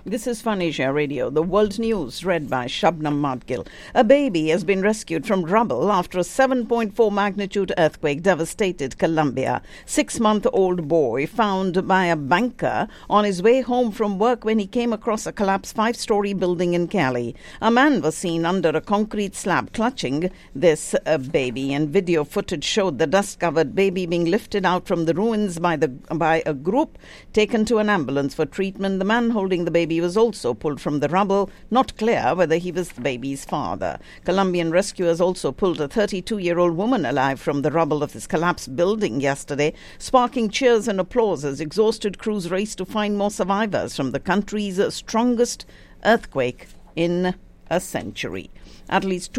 This is Fun Asia Radio, the world news read by Shabnam Madgil. A baby has been rescued from rubble after a 7.4 magnitude earthquake devastated Colombia. 6-month-old boy found by a banker on his way home from work when he came across a collapsed 5-story building in Cali. A man was seen under a concrete slab clutching this baby, and video footage showed the dust-covered baby being lifted out from the ruins by a group taken to an ambulance for treatment. The man holding the baby was also pulled from the rubble, not clear whether he was the baby's father. Colombian rescuers also pulled a 32-year-old woman alive from the rubble of this collapsed building yesterday, sparking cheers and applause as exhausted crews raced to find more survivors from the country's strongest earthquake in a century. At least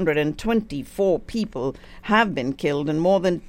224 people have been killed and more than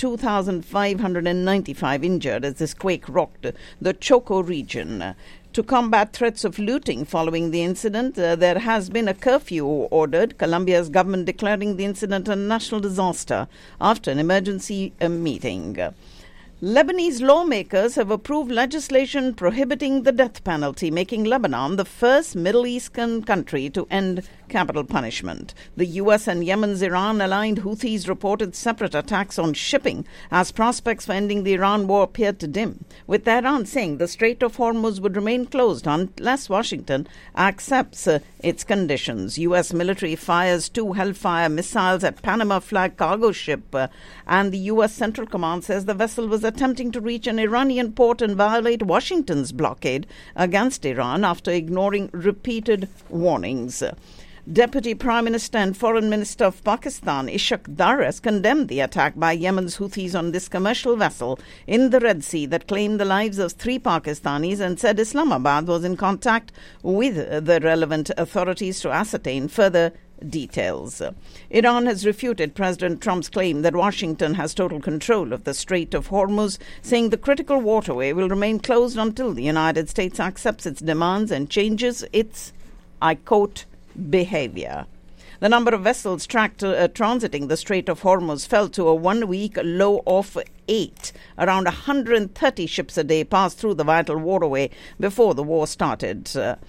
2,595 injured as this quake rocked the Choco region. To combat threats of looting following the incident, there has been a curfew ordered, Colombia's government declaring the incident a national disaster after an emergency meeting. Lebanese lawmakers have approved legislation prohibiting the death penalty, making Lebanon the first Middle Eastern country to end capital punishment. The U.S. and Yemen's Iran-aligned Houthis reported separate attacks on shipping as prospects for ending the Iran war appeared to dim, with Tehran saying the Strait of Hormuz would remain closed unless Washington accepts its conditions. U.S. military fires 2 Hellfire missiles at Panama flag cargo ship, and the U.S. Central Command says the vessel was attempting to reach an Iranian port and violate Washington's blockade against Iran after ignoring repeated warnings. Deputy Prime Minister and Foreign Minister of Pakistan, Ishaq Dar, has condemned the attack by Yemen's Houthis on this commercial vessel in the Red Sea that claimed the lives of 3 Pakistanis, and said Islamabad was in contact with the relevant authorities to ascertain further details. Iran has refuted President Trump's claim that Washington has total control of the Strait of Hormuz, saying the critical waterway will remain closed until the United States accepts its demands and changes its, I quote, behavior. The number of vessels transiting the Strait of Hormuz fell to a 1-week low of 8. Around 130 ships a day passed through the vital waterway before the war started.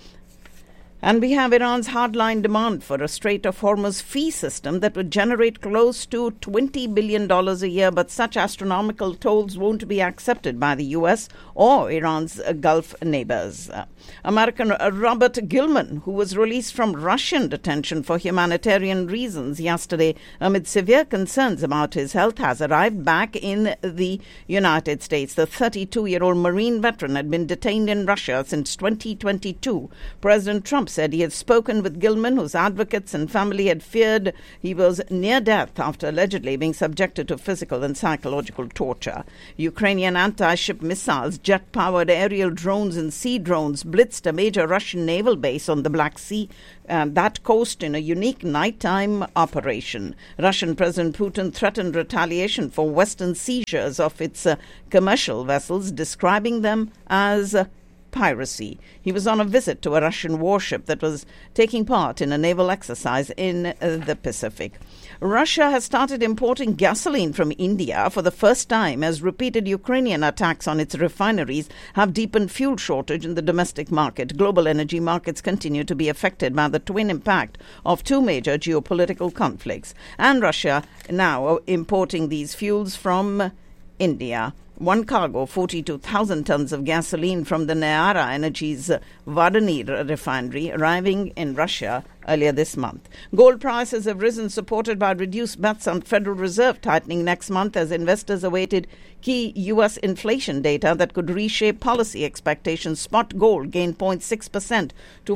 And we have Iran's hardline demand for a Strait of Hormuz fee system that would generate close to $20 billion a year, but such astronomical tolls won't be accepted by the U.S. or Iran's Gulf neighbors. American Robert Gilman, who was released from Russian detention for humanitarian reasons yesterday amid severe concerns about his health, has arrived back in the United States. The 32-year-old Marine veteran had been detained in Russia since 2022. President Trump said he had spoken with Gilman, whose advocates and family had feared he was near death after allegedly being subjected to physical and psychological torture. Ukrainian anti-ship missiles, jet-powered aerial drones and sea drones blitzed a major Russian naval base on the Black Sea, that coast, in a unique nighttime operation. Russian President Putin threatened retaliation for Western seizures of its commercial vessels, describing them as piracy. He was on a visit to a Russian warship that was taking part in a naval exercise in the Pacific. Russia has started importing gasoline from India for the first time as repeated Ukrainian attacks on its refineries have deepened fuel shortage in the domestic market. Global energy markets continue to be affected by the twin impact of 2 major geopolitical conflicts, and Russia now importing these fuels from India. One cargo, 42,000 tons of gasoline from the Nayara Energy's Vladimir refinery, arriving in Russia earlier this month. Gold prices have risen, supported by reduced bets on Federal Reserve tightening next month as investors awaited key U.S. inflation data that could reshape policy expectations. Spot gold gained 0.6% to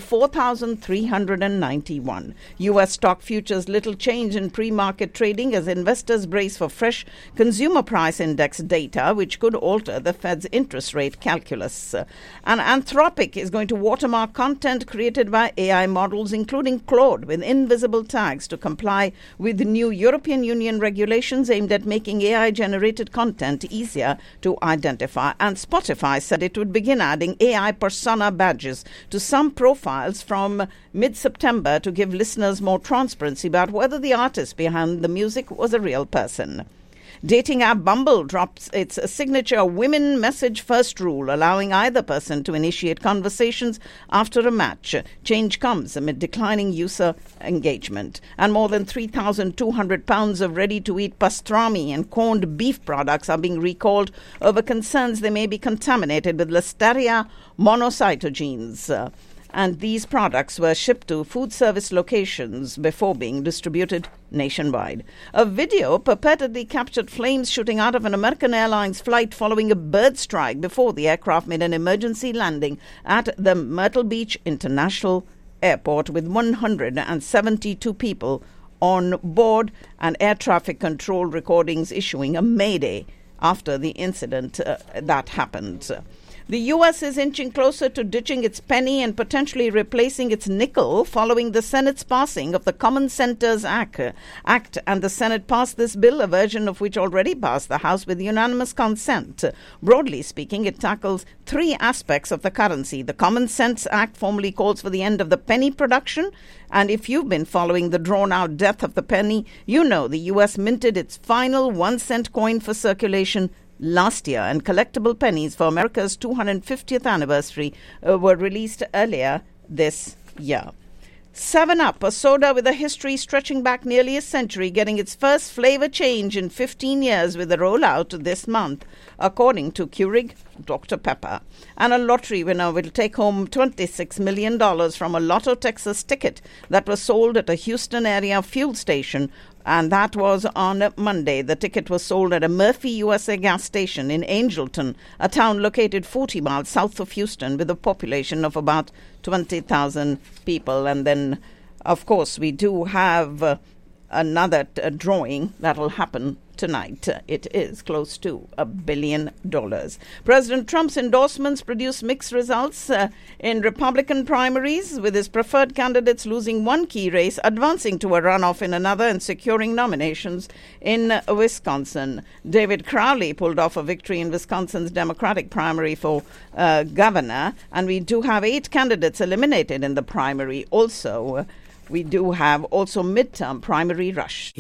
$4,391. U.S. stock futures little change in pre-market trading as investors brace for fresh consumer price index data, which could alter the Fed's interest rate calculus. And Anthropic is going to watermark content created by AI models, including Claude, with invisible tags to comply with new European Union regulations aimed at making AI-generated content easier to identify. And Spotify said it would begin adding AI persona badges to some profiles from mid-September to give listeners more transparency about whether the artist behind the music was a real person. Dating app Bumble drops its signature women message first rule, allowing either person to initiate conversations after a match. Change comes amid declining user engagement. And more than 3,200 pounds of ready-to-eat pastrami and corned beef products are being recalled over concerns they may be contaminated with Listeria monocytogenes. And these products were shipped to food service locations before being distributed nationwide. A video purportedly captured flames shooting out of an American Airlines flight following a bird strike before the aircraft made an emergency landing at the Myrtle Beach International Airport with 172 people on board, and air traffic control recordings issuing a mayday after the incident that happened. The U.S. is inching closer to ditching its penny and potentially replacing its nickel following the Senate's passing of the Common Centers Act. And the Senate passed this bill, a version of which already passed the House with unanimous consent. Broadly speaking, it tackles three aspects of the currency. The Common Sense Act formally calls for the end of the penny production. And if you've been following the drawn-out death of the penny, you know the U.S. minted its final 1-cent coin for circulation last year, and collectible pennies for America's 250th anniversary were released earlier this year. 7-Up, a soda with a history stretching back nearly a century, getting its first flavor change in 15 years with a rollout this month, according to Keurig Dr. Pepper. And a lottery winner will take home $26 million from a Lotto Texas ticket that was sold at a Houston area fuel station, and that was on Monday. The ticket was sold at a Murphy USA gas station in Angelton, a town located 40 miles south of Houston with a population of about 20,000 people. And then, of course, we do have another drawing that will happen tonight. It is close to $1 billion. President Trump's endorsements produced mixed results in Republican primaries, with his preferred candidates losing one key race, advancing to a runoff in another, and securing nominations in Wisconsin. David Crowley pulled off a victory in Wisconsin's Democratic primary for governor, and we do have 8 candidates eliminated in the primary also. We do have also midterm primary rush.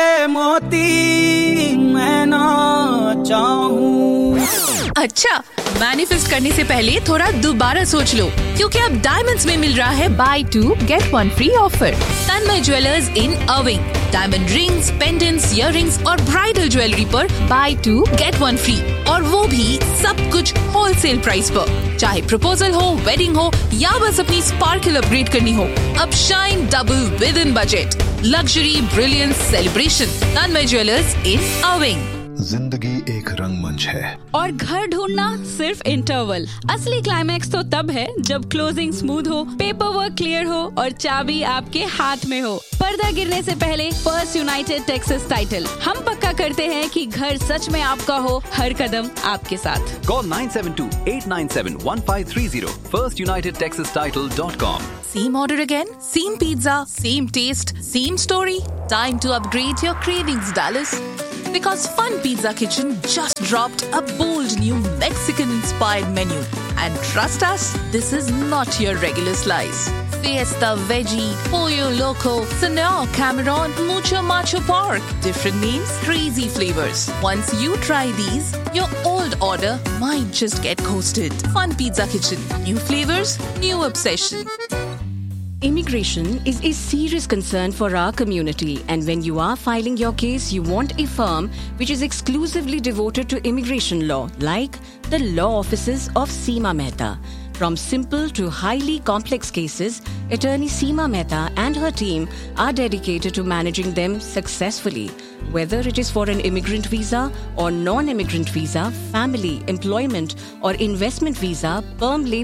अच्छा, manifest करने से पहले थोड़ा दोबारा सोच लो, क्योंकि अब diamonds में मिल रहा है बाय 2 गेट 1 फ्री ऑफर। तन्मय ज्वेलर्स इन अर्विंग, डायमंड रिंग्स, पेंडेंट्स, इयररिंग्स और ब्राइडल ज्वेलरी पर बाय 2 गेट 1 फ्री, और वो भी सब कुछ होलसेल प्राइस पर। चाहे प्रपोजल हो, वेडिंग हो या बस अपनी स्पार्कल अपग्रेड करनी हो, अब shine double with in budget. Luxury, brilliance, celebration. Tanmay jewellers इन अर्विंग। जिंदगी एक रंगमंच है और घर ढूंढना सिर्फ इंटरवल। असली क्लाइमैक्स तो तब है जब क्लोजिंग स्मूथ हो, पेपर वर्क क्लियर हो और चाबी आपके हाथ में हो। पर्दा गिरने से पहले फर्स्ट यूनाइटेड टेक्सास टाइटल। हम पक्का करते हैं कि घर सच में आपका हो, हर कदम आपके साथ। Call 972-897-1530. FirstUnitedTexasTitle.com. Same order again? Same pizza? Same taste? Same story? Time to upgrade your cravings, Dallas. Because Fun Pizza Kitchen just dropped a bold new Mexican-inspired menu. And trust us, this is not your regular slice. Fiesta Veggie, Pollo Loco, Senor Cameron, Mucho Macho Pork. Different names, crazy flavors. Once you try these, your old order might just get coasted. Fun Pizza Kitchen. New flavors, new obsession. Immigration is a serious concern for our community, and when you are filing your case, you want a firm which is exclusively devoted to immigration law, like the law offices of Seema Mehta. From simple to highly complex cases, attorney Seema Mehta and her team are dedicated to managing them successfully. Whether it is for an immigrant visa or non-immigrant visa, family, employment or investment visa, perm, lay